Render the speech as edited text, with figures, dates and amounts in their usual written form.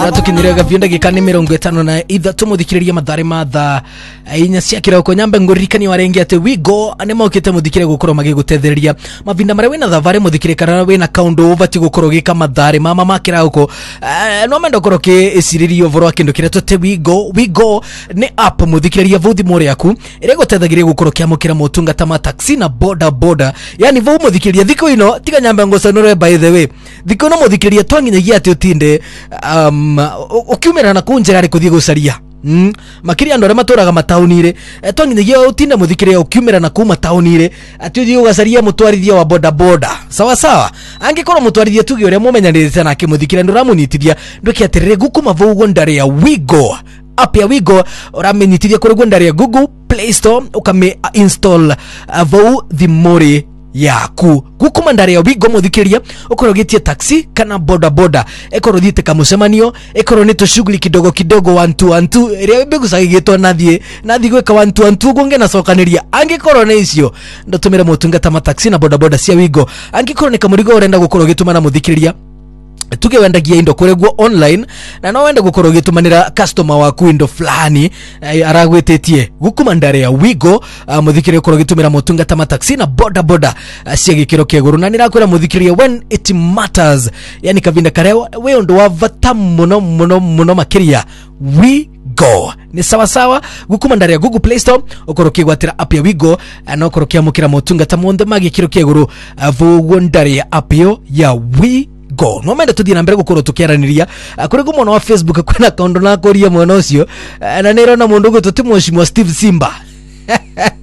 tukinirega vinda gikani 53 muthikiriria mathare matha inya cia kiroko nyambe ngurikani warengi ati wigo ane mokite muthikire gukoro magigutethereria mavinda mare wina thavare muthikire kana wina kaundo ubati gukoro gika mathare mama makirauko no mendo koroke isiririo voro kindu kireto te wigo ne app muthikiriria vuthi more yaku ire gutethagiria gukoro kiamukira motungata ma taxi na boda yani vo muthikiriria thiko ino tiga nyambe ngosanore by the way thiko no muthikiriria twanginyagia ati utinde ukiumera na kunjera ri kuthie gucaria makiri andu aria maturaga mataunire twanginyagia utinda muthikiriria ukiumera na kuma taunire ati uthie ugacaria mutwarithia wa boda sawa angikorwo mutwarithia tugi uria mumenyanirite na akimuthikiriria nduramunyitithia nduki atirire gukuma vugo ndare ya wigo app ya wigo uramenyitithia kuri ndare ya Google Play Store ukame install vau thimori yaku gukuma ndare ya wigo muthikiriria ukorogetie taxi kana boda ekorothiete kamucemanio ekoronito shughuli kidogo 1 ire bigucagigitwo nathie gwika 1 gunge na cokaniria angikorwo ne icio ndotumira motungata ma taxi na boda cia wigo angikorwo ne kamurigo urenda gukoro gituma na muthikiriria tuge wendagia indo kuregwo online na no wenda gukoro gitumanira customer waku indo fulani aragwetetie gukuma ndare ya wigo muthikiriria gukoro gitumira motungata ma taxi na boda cia gikiro keguru na nirakwira muthikiriria when it matters yani kavinda karewa we ndo wa vata muno makiria wigo ni sawa gukuma ndare ya Google Play Store ukoroki gwatira app ya wigo na ukoroki amukira motungata mondo magikiro keguru vugo ndare ya app ya wigo no menda tuthie na mbere gukoro tukiaraniria kuri gumono wa Facebook kwena account na koria mwana ucio na nero na mundu gutu timwoshimwa Steve Simba